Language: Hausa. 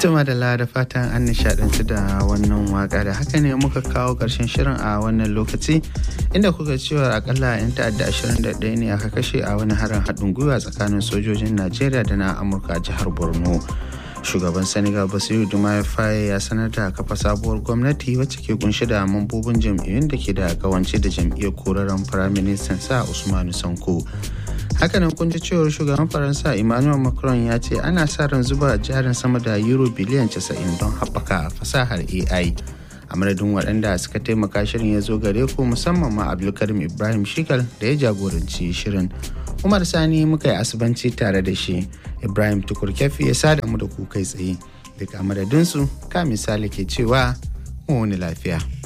Tuma da fatan an nishadantu da wannan waka da haka ne muka kawo ƙarshen shirin a wannan lokaci inda kuka cewa akalla 'yan ta'adda 21 ne aka kashe a wani harin haɗin gwiwa tsakanin sojojin Najeriya da na Amurka a jihar Borno. Shugaban Senegal Bassirou Diomaye Faye ya sanar da kafa sabuwar gwamnati wacce ke kunshi da mambobin jam'iyyun da ke da kawance da jam'iyyar koraren Firaministan sa Usmanu Sanko. Hakanan kun ji cewar shugaban Faransa Emmanuel Macron ya ce ana sa ran zuba jarin sama da euro biliyan 90 don haɓaka fasahar AI. A madadin waɗanda suka taimaka shirin ya zo gare ku musamman ma Abdulkarim Ibrahim Shikal da ya jagoranci shirin. Umar Sani muka yi asibanci tare da shi. Ibrahim Tukur Kefi ya sada mu da ku kai tsaye. Daga madadinsu ka misali ke cewa mu wani lafiya.